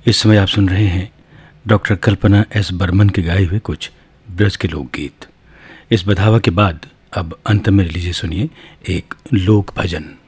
इस समय आप सुन रहे हैं डॉक्टर कल्पना एस बर्मन के गाए हुए कुछ ब्रज के लोकगीत। इस बधावा के बाद अब अंत में लीजिए सुनिए एक लोक भजन।